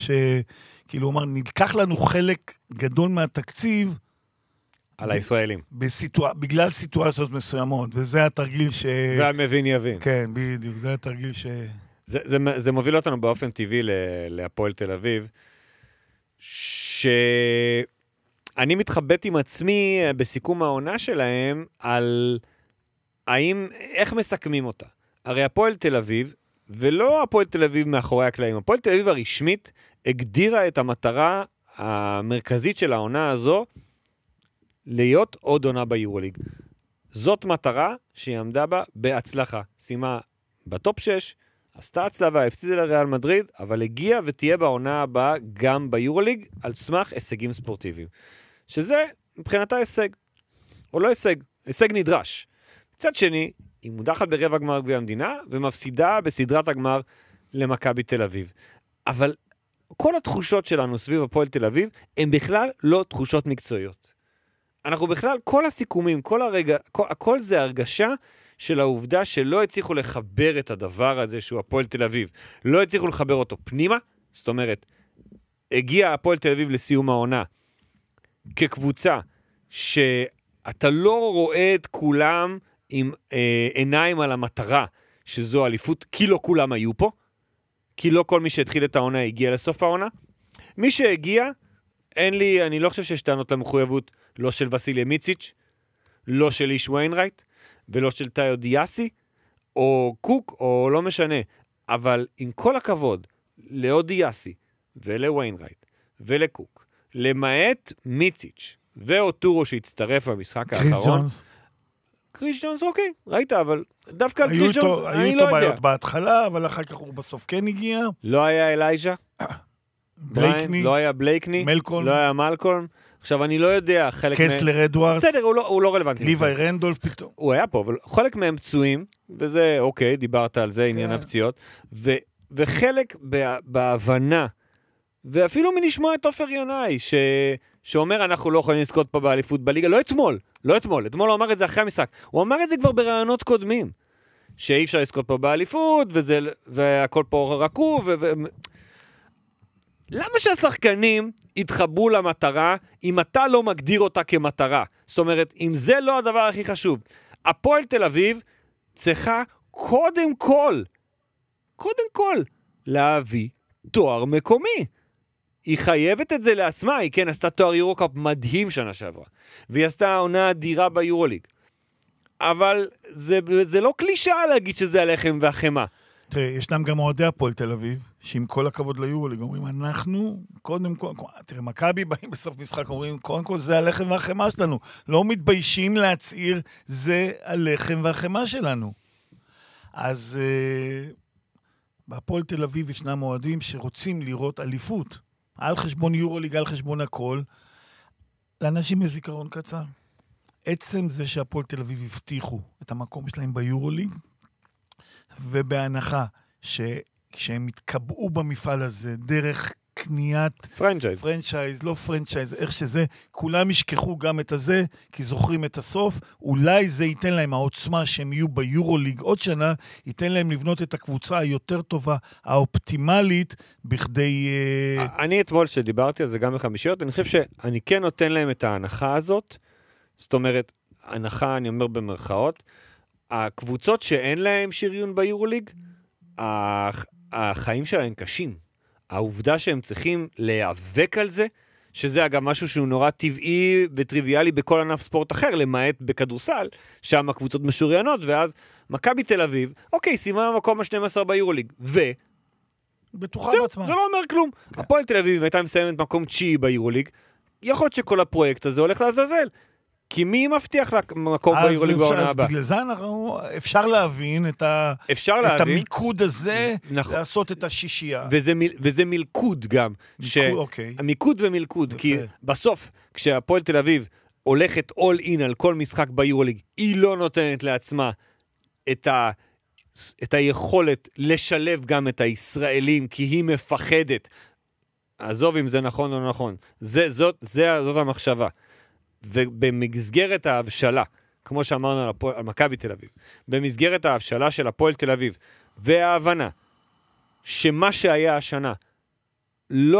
שכאילו הוא אמר, נלקח לנו חלק גדול מהתקציב, על הישראלים. בגלל סיטואציות מסוימות, וזה התרגיל והמבין יבין. כן, בדיוק, זה התרגיל זה מוביל אותנו באופן טבעי להפועל תל אביב, שאני מתחבט עם עצמי בסיכום העונה שלהם, על איך מסכמים אותה. הרי הפועל תל אביב, ולא הפועל תל אביב מאחורי הקלעים, הפועל תל אביב הרשמית הגדירה את המטרה המרכזית של העונה הזו, להיות עוד עונה ביורוליג. זאת מטרה שהיא עמדה בה בהצלחה. שימה בטופ 6, עשתה הצלבה, הפסידה לריאל מדריד, אבל הגיעה ותהיה בעונה הבאה גם ביורוליג, על סמך הישגים ספורטיביים. שזה מבחינתה הישג, או לא הישג, הישג נדרש. מצד שני, היא מודחת ברבע גמר גביע המדינה, ומפסידה בסדרת הגמר למכבי תל אביב. אבל כל התחושות שלנו סביב הפועל תל אביב, הן בכלל לא תחושות מקצועיות. אנחנו בכלל, כל הסיכומים, הכל זה הרגשה של העובדה שלא הצליחו לחבר את הדבר הזה שהוא הפועל תל אביב. לא הצליחו לחבר אותו פנימה, זאת אומרת, הגיע הפועל תל אביב לסיום העונה, כקבוצה שאתה לא רואה את כולם עם עיניים על המטרה, שזו אליפות, כי לא כולם היו פה, כי לא כל מי שהתחיל את העונה הגיע לסוף העונה. מי שהגיע, אני לא חושב שיש טענות למחויבות, לא של וסיליה מיציץ', לא של איש ויינרייט, ולא של טאיו דיאסי, או קוק, או לא משנה. אבל עם כל הכבוד, לאו דיאסי, ולוויינרייט, ולקוק, למעט מיציץ', ואוטורו שהצטרף במשחק האחרון. קריס ג'ונס, אוקיי, ראית, אבל דווקא על קריס ג'ונס, אני לא יודע. היו אותו בעיות בהתחלה, אבל אחר כך הוא בסוף כן הגיע. לא היה אלייז'ה. בלייקני. לא היה בלייקני. מלקולם. לא היה מלקולם. עכשיו, אני לא יודע, חלק מהם... קסלר אדוארדס. בסדר, הוא לא רלוונטי. ליווי רנדולף פתאום. הוא היה פה, אבל חלק מהם פצועים, וזה, אוקיי, דיברת על זה, עניין הפציעות, וחלק בהבנה, ואפילו מלשמוע את עופר ינאי, שאומר, אנחנו לא יכולים לזכות פה באליפות בליגה, לא אתמול הוא אמר את זה אחרי המשחק, הוא אמר את זה כבר ברעיונות קודמים, שאי אפשר לזכות פה באליפות, והכל פה רקוב, למה שהשחקנים יתחברו למטרה, אם אתה לא מגדיר אותה כמטרה? זאת אומרת, אם זה לא הדבר הכי חשוב, הפועל תל אביב צריכה קודם כל, להביא תואר מקומי. היא חייבת את זה לעצמה, היא כן עשתה תואר יורוקאפ מדהים שנה שעברה, והיא עשתה עונה אדירה ביורוליג. אבל זה לא קלישאה להגיד שזה הלחם והחמה. תראה, ישנם גם אוהדי הפועל תל אביב, שעם כל הכבוד ליורוליג, אומרים, אנחנו, קודם כל, תראה, מכבי באים בסוף משחק, אומרים, קודם כל זה הלחם והחמה שלנו. לא מתביישים להצעיר, זה הלחם והחמה שלנו. אז בהפועל תל אביב ישנם אוהדים שרוצים לראות אליפות, על חשבון יורוליג, על חשבון הכל, לאנשים מזיכרון קצר. עצם זה שהפועל תל אביב הבטיחו את המקום שלהם ביורוליג, ובהנחה שכשהם התקבעו במפעל הזה, דרך קניית פרנצ'ייז, לא פרנצ'ייז, איך שזה, כולם ישכחו גם את הזה, כי זוכרים את הסוף, אולי זה ייתן להם העוצמה שהם יהיו ביורוליג עוד שנה, ייתן להם לבנות את הקבוצה היותר טובה, האופטימלית, בכדי... אני אתמול שדיברתי על זה גם בחמישיות, אני חושב שאני כן נותן להם את ההנחה הזאת, זאת אומרת, הנחה, אני אומר במרכאות, הקבוצות שאין להם שריון ביורוליג, החיים שלהם קשים. העובדה שהם צריכים להיאבק על זה, שזה אגב משהו שהוא נורא טבעי וטריוויאלי בכל ענף ספורט אחר, למעט בכדורסל, שם הקבוצות משוריינות, ואז מכבי תל אביב, אוקיי, סיימה במקום ה-12 ביורוליג, בטוחה בעצמה. זה לא אומר כלום. הפועל תל אביב הייתה מסיימת מקום 9 ביורוליג, יכול להיות שכל הפרויקט הזה הולך לעזאזל. כי מי מבטיח למקום ביורוליג בעונה הבאה? בגלל זה אפשר להבין את המיקוד הזה, לעשות את השישייה. וזה מלכוד גם. מיקוד ומלכוד. כי בסוף, כשהפועל תל אביב הולכת all in על כל משחק ביורוליג, היא לא נותנת לעצמה את היכולת לשלב גם את הישראלים, כי היא מפחדת. עזוב אם זה נכון או לא נכון. זאת המחשבה. ובמסגרת ההבשלה, כמו שאמרנו על מכבי תל אביב, במסגרת ההבשלה של הפועל תל אביב, וההבנה שמה שהיה השנה, לא